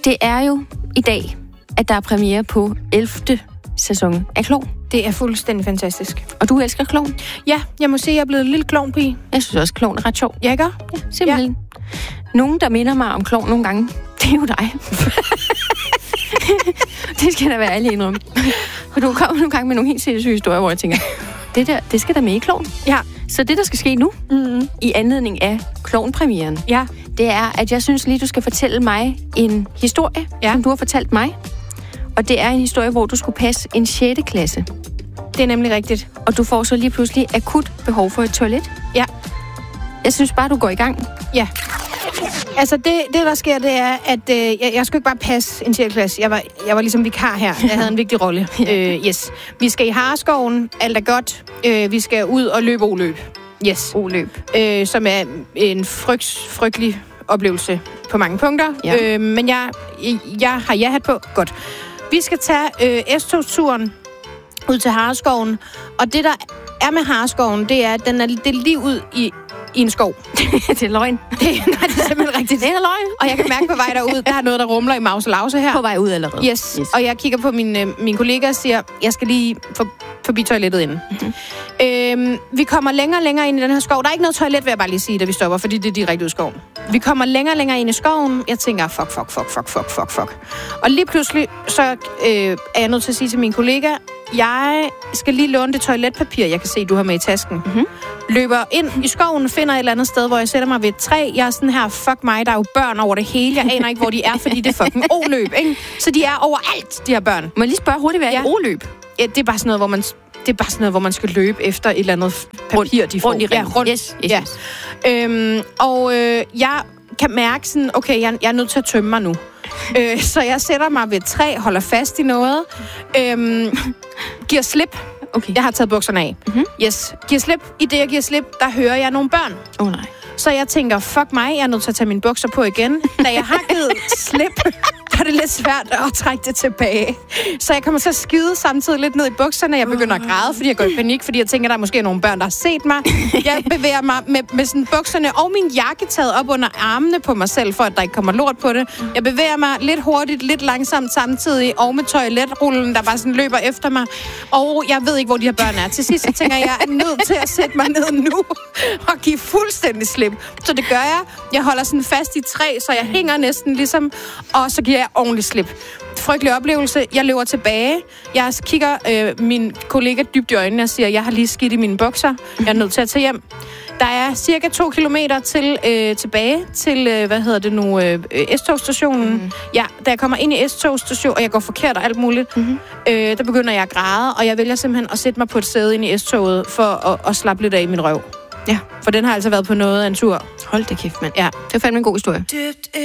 Det er jo i dag, at der er premiere på 11. sæson af Klovn. Det er fuldstændig fantastisk. Og du elsker Klovn? Ja, jeg må sige, at jeg er blevet en lille klovnpige. Jeg synes også, Klovn er ret sjov. Jeg gør? Ja, simpelthen. Ja. Nogen, der minder mig om Klovn nogle gange, det er jo dig. Det skal da være alle indrømme. For du kommer nogle gange med nogle helt sindssyge historier, hvor jeg tænker, det skal der med i Klovn. Ja. Så det, der skal ske nu, i anledning af Klovn-premieren, det er, at jeg synes lige, du skal fortælle mig en historie, som du har fortalt mig. Og det er en historie, hvor du skulle passe en 6. klasse. Det er nemlig rigtigt. Og du får så lige pludselig akut behov for et toilet. Ja. Jeg synes bare, du går i gang. Ja. Altså, det der sker, det er, at jeg skulle ikke bare passe en 6. klasse. Jeg var ligesom vikar her. Jeg havde en vigtig rolle. Yes. Vi skal i Hareskoven. Alt er godt. Vi skal ud og løbe O-løb. Yes. O-løb. Som er en frygtelig oplevelse på mange punkter. Ja. Men jeg har ja-hat på. Godt. Vi skal tage S-togsturen ud til Hareskoven. Og det, der er med Hareskoven, det er, at det er lige ud i en skov. Det er løgn. Nej, det er simpelthen rigtigt. Det er løgn. Og jeg kan mærke på vej derud, der er noget, der rumler i Maus og Lause her. På vej ud allerede. Yes. Og jeg kigger på min kollega og siger, jeg skal lige forbi toilettet inden. Mm-hmm. Vi kommer længere ind i den her skov. Der er ikke noget toilet, vil jeg bare lige sige, da vi stopper, fordi det er direkte ud i skoven. Vi kommer længere ind i skoven. Jeg tænker, fuck. Og lige pludselig, så er jeg nødt til at sige til min kollega, jeg skal lige låne det toiletpapir, jeg kan se, du har med i tasken. Mm-hmm. Løber ind i skoven, finder et eller andet sted, hvor jeg sætter mig ved et træ. Jeg er sådan her, fuck mig, der er jo børn over det hele. Jeg aner ikke, hvor de er, fordi det er fucking O-løb, ikke? Så de er overalt, de her børn. Må jeg lige spørge hurtigt, hvad er O-løb? Ja, det er bare sådan noget, hvor man skal løbe efter et eller andet papir, de får. Rundt i ring. Ja, rundt. Yes. Jeg kan mærke sådan, okay, jeg er nødt til at tømme mig nu. Så jeg sætter mig ved et træ, holder fast i noget, giver slip. Okay. Jeg har taget bukserne af. Mm-hmm. Yes. Giver slip. I det, jeg giver slip, der hører jeg nogle børn. Nej. Så jeg tænker, fuck mig, jeg er nødt til at tage mine bukser på igen. Da jeg har givet slip, er det lidt svært at trække det tilbage. Så jeg kommer til at skide samtidig lidt ned i bukserne. Jeg begynder at græde, fordi jeg går i panik, fordi jeg tænker, der er måske nogle børn, der har set mig. Jeg bevæger mig med sådan bukserne og min jakke taget op under armene på mig selv, for at der ikke kommer lort på det. Jeg bevæger mig lidt hurtigt, lidt langsomt samtidig, og med toiletrullen, der bare sådan løber efter mig. Og jeg ved ikke, hvor de her børn er. Til sidst så tænker jeg er nødt til at sætte mig ned nu og give fuldstændig slip. Så det gør jeg. Jeg holder sådan fast i træ, så jeg hænger næsten ligesom, og så giver jeg ordentligt slip. Frygtelig oplevelse. Jeg løber tilbage. Jeg kigger min kollega dybt i øjnene og siger, jeg har lige skidt i mine bukser. Jeg er nødt til at tage hjem. Der er cirka 2 kilometer tilbage til, S-togstationen. Mm-hmm. Ja, da jeg kommer ind i S-togstationen, og jeg går forkert og alt muligt, der begynder jeg at græde, og jeg vælger simpelthen at sætte mig på et sæde ind i S-toget for at slappe lidt af i min røv. Ja, for den har altså været på noget af en tur. Hold da kæft, mand. Ja. Det var fandme en god historie.